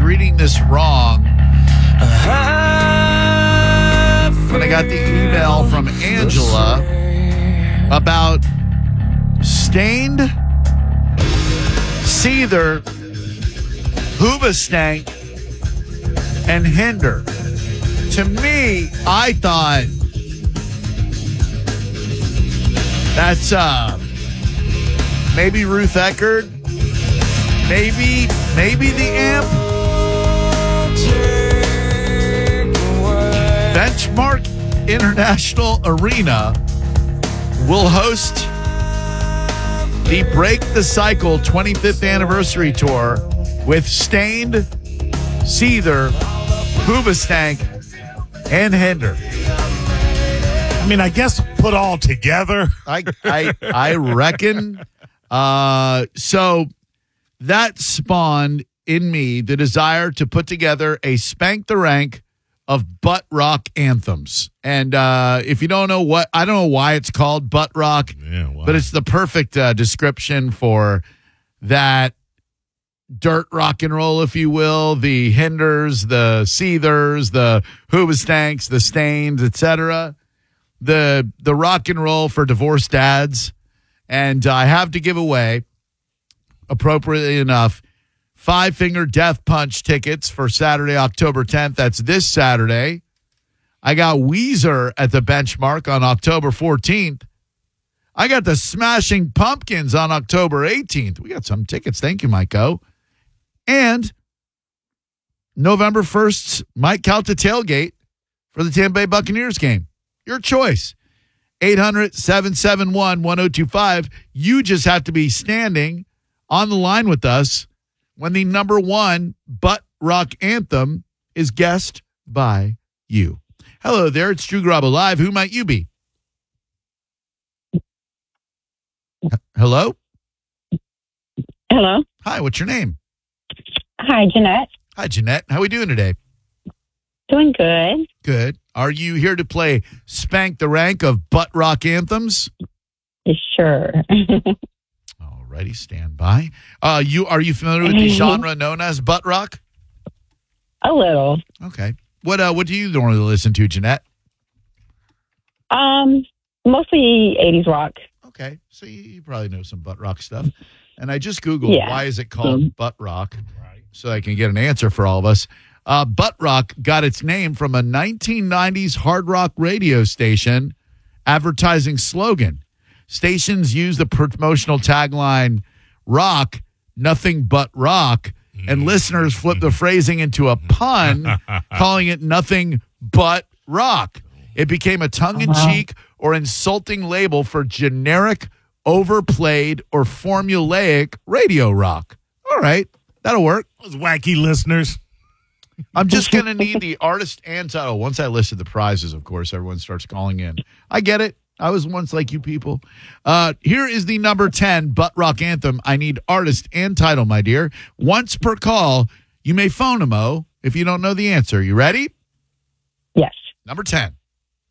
reading this wrong when I got the email from Angela about Stained, Seether, Hoobastank, and Hinder. To me, I thought that's maybe Ruth Eckerd, maybe the Amp. Benchmark International Arena will host the Break the Cycle 25th Anniversary Tour with Stained, Seether, Hoobastank, and Hinder. I mean, I guess put all together. I reckon. So that spawned in me the desire to put together a Spank the Rank of butt rock anthems. And if you don't know I don't know why it's called butt rock, but it's the perfect description for that dirt rock and roll, if you will, the Hinders, the Seethers, the Hoobastanks, the Stains, etc. The rock and roll for divorced dads. And I have to give away, appropriately enough, Five Finger Death Punch tickets for Saturday, October 10th. That's this Saturday. I got Weezer at the Benchmark on October 14th. I got the Smashing Pumpkins on October 18th. We got some tickets. Thank you, Mike-O. And November 1st, Mike Calta tailgate for the Tampa Bay Buccaneers game. Your choice. 800-771-1025. You just have to be standing on the line with us when the number one butt rock anthem is guessed by you. Hello there, it's Drew Garabo Live. Who might you be? Hello? Hello. Hi, what's your name? Hi, Jeanette. Hi, Jeanette. How are we doing today? Doing good. Good. Are you here to play Spank the Rank of butt rock anthems? Sure. Alrighty, stand by. Are you familiar with the genre known as butt rock? A little. Okay. What do you normally listen to, Jeanette? Mostly 80s rock. Okay. So you probably know some butt rock stuff. And I just Googled why is it called butt rock, so I can get an answer for all of us. Butt rock got its name from a 1990s hard rock radio station advertising slogan. Stations use the promotional tagline, rock, nothing but rock, and listeners flip the phrasing into a pun, calling it nothing but rock. It became a tongue-in-cheek or insulting label for generic, overplayed, or formulaic radio rock. All right, that'll work. Those wacky listeners. I'm just going to need the artist and title. Once I listed the prizes, of course, everyone starts calling in. I get it. I was once like you people. Here is the number 10 butt rock anthem. I need artist and title, my dear. Once per call, you may phone them, if you don't know the answer. You ready? Yes. Number 10.